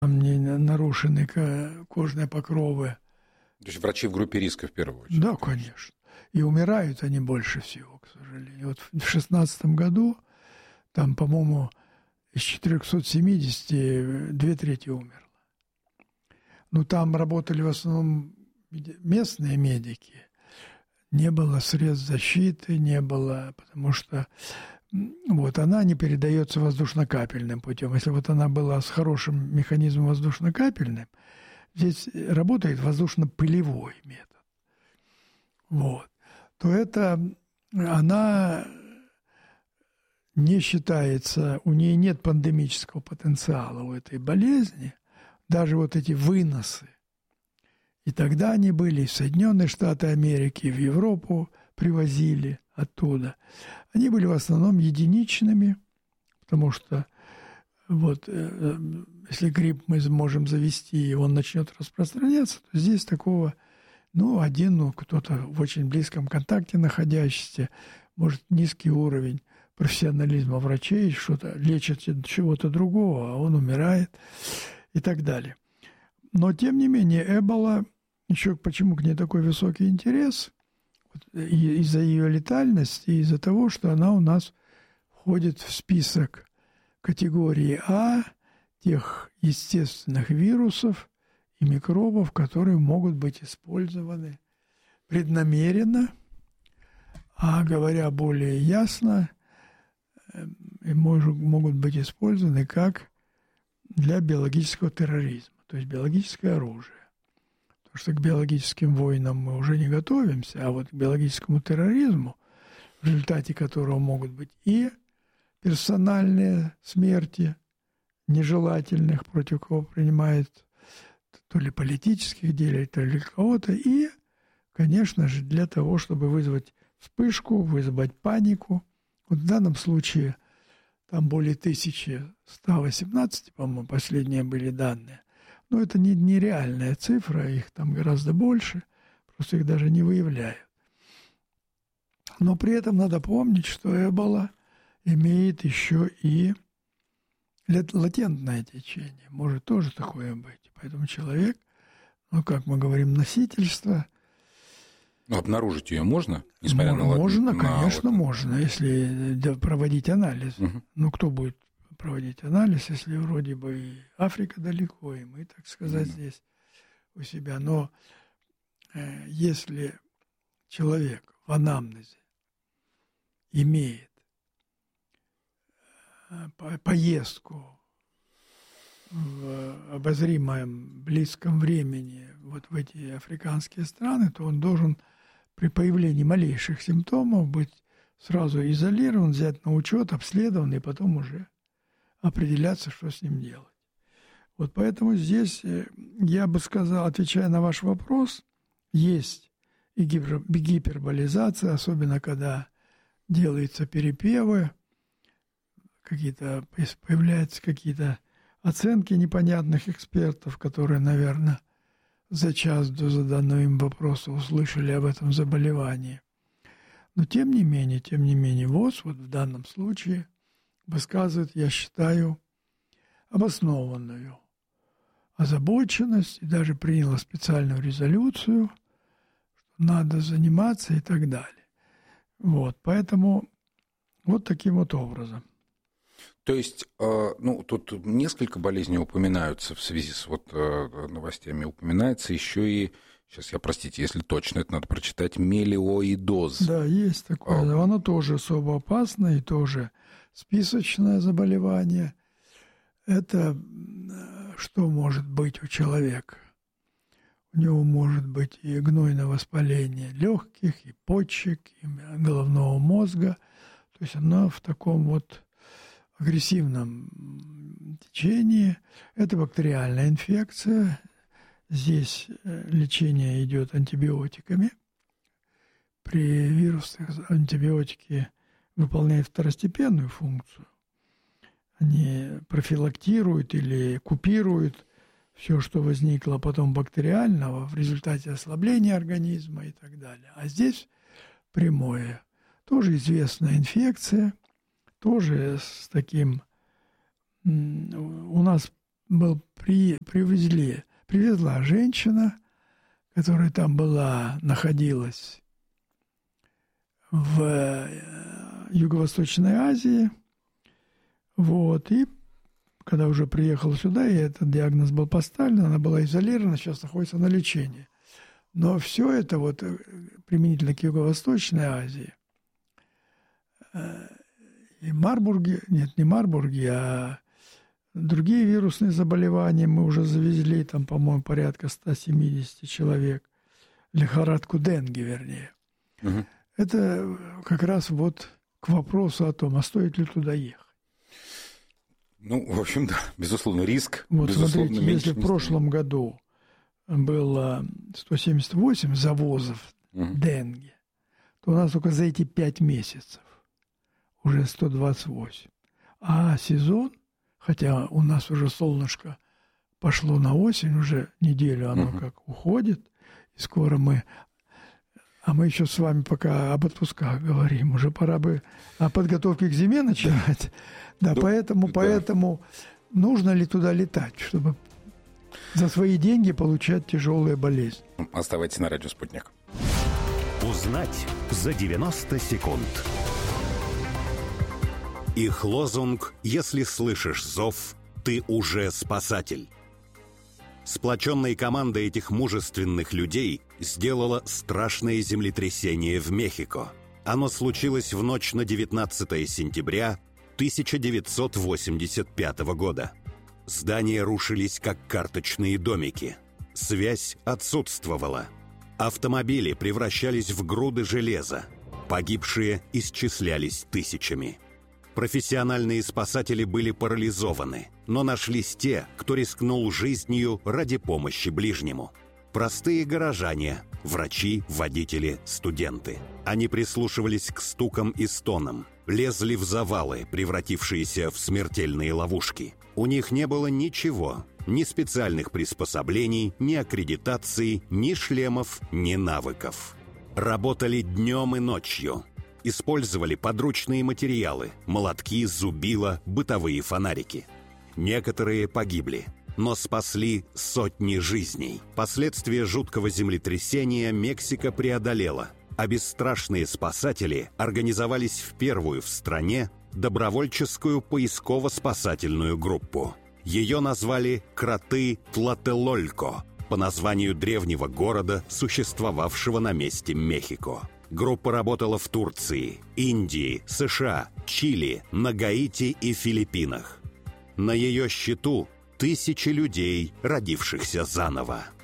Там не нарушены кожные покровы. То есть врачи в группе риска в первую очередь? Да, конечно. И умирают они больше всего, к сожалению. Вот в 2016 году там, по-моему, из 470 2/3 умерло. Ну, там работали в основном местные медики. Не было средств защиты, не было, потому что вот она не передается воздушно-капельным путем. Если вот она была с хорошим механизмом воздушно-капельным, здесь работает воздушно-пылевой метод. Вот. То это она не считается, у нее нет пандемического потенциала у этой болезни, даже вот эти выносы. И тогда они были в Соединенные Штаты Америки, в Европу привозили оттуда. Они были в основном единичными, потому что вот если грипп мы можем завести, и он начнет распространяться, то здесь такого, кто-то в очень близком контакте находящийся, может, низкий уровень профессионализма врачей, что-то лечат чего-то другого, а он умирает и так далее. Но, тем не менее, Эбола, еще почему к ней такой высокий интерес, из-за ее летальности, из-за того, что она у нас входит в список категории А тех естественных вирусов и микробов, которые могут быть использованы преднамеренно, а говоря более ясно, могут быть использованы как для биологического терроризма, то есть биологическое оружие. Потому что к биологическим войнам мы уже не готовимся, а вот к биологическому терроризму, в результате которого могут быть и персональные смерти нежелательных, против кого принимают то ли политических деятелей, то ли кого-то, и, конечно же, для того, чтобы вызвать вспышку, вызвать панику. Вот в данном случае там более 1118, по-моему, последние были данные. Но это нереальная цифра, их там гораздо больше, просто их даже не выявляют. Но при этом надо помнить, что Эбола имеет еще и латентное течение. Может тоже такое быть. Поэтому человек, как мы говорим, носительство. Обнаружить ее можно, несмотря на... Можно, конечно, можно, если проводить анализ. Угу. Кто будет проводить анализ, если вроде бы и Африка далеко, и мы, так сказать, здесь у себя. Но если человек в анамнезе имеет поездку в обозримом близком времени вот в эти африканские страны, то он должен при появлении малейших симптомов быть сразу изолирован, взять на учет, обследован, и потом уже определяться, что с ним делать. Вот поэтому здесь, я бы сказал, отвечая на ваш вопрос, есть и гиперболизация, особенно когда делаются перепевы, появляются какие-то оценки непонятных экспертов, которые, наверное, за час до заданного им вопроса услышали об этом заболевании. Но тем не менее, ВОЗ вот в данном случае высказывает, я считаю, обоснованную озабоченность и даже приняла специальную резолюцию, что надо заниматься и так далее. Вот, поэтому вот таким вот образом. То есть, тут несколько болезней упоминаются в связи с новостями. Упоминается еще и, сейчас простите, если точно, это надо прочитать, мелиоидоз. Да, есть такое. Оно тоже особо опасно и тоже списочное заболевание. Это что может быть у человека? У него может быть и гнойное воспаление легких, и почек, и головного мозга. То есть оно в таком вот агрессивном течении. Это бактериальная инфекция. Здесь лечение идет антибиотиками. При вирусах антибиотики выполняют второстепенную функцию. Они профилактируют или купируют все, что возникло потом бактериального в результате ослабления организма и так далее. А здесь прямое. Тоже известная инфекция, тоже с таким... У нас привезла женщина, которая там находилась в Юго-Восточной Азии. Вот. И когда уже приехала сюда, и этот диагноз был поставлен, она была изолирована, сейчас находится на лечении. Но все это вот применительно к Юго-Восточной Азии, и Марбурге, нет, не Марбурге, а другие вирусные заболевания мы уже завезли, там, по-моему, порядка 170 человек, лихорадку Денге, вернее. Угу. Это как раз вот к вопросу о том, а стоит ли туда ехать. Ну, в общем, да, безусловно, риск. Вот безусловно, смотрите, если в прошлом году было 178 завозов Денге, то у нас только за эти 5 месяцев уже 128. А сезон, хотя у нас уже солнышко пошло на осень, уже неделю оно как уходит, и скоро мы еще с вами пока об отпусках говорим, уже пора бы о подготовке к зиме начинать. Да, поэтому нужно ли туда летать, чтобы за свои деньги получать тяжелые болезни? Оставайтесь на радио «Спутник». Узнать за 90 секунд. Их лозунг «Если слышишь зов, ты уже спасатель». Сплоченная команда этих мужественных людей сделала страшное землетрясение в Мехико. Оно случилось в ночь на 19 сентября 1985 года. Здания рушились, как карточные домики. Связь отсутствовала. Автомобили превращались в груды железа. Погибшие исчислялись тысячами. Профессиональные спасатели были парализованы, но нашлись те, кто рискнул жизнью ради помощи ближнему. Простые горожане, врачи, водители, студенты. Они прислушивались к стукам и стонам, лезли в завалы, превратившиеся в смертельные ловушки. У них не было ничего, ни специальных приспособлений, ни аккредитации, ни шлемов, ни навыков. Работали днем и ночью. Использовали подручные материалы – молотки, зубила, бытовые фонарики. Некоторые погибли, но спасли сотни жизней. Последствия жуткого землетрясения Мексика преодолела, а бесстрашные спасатели организовались в первую в стране добровольческую поисково-спасательную группу. Ее назвали «Кроты Тлателолько» по названию древнего города, существовавшего на месте Мехико. Группа работала в Турции, Индии, США, Чили, на Гаити и Филиппинах. На ее счету тысячи людей, родившихся заново.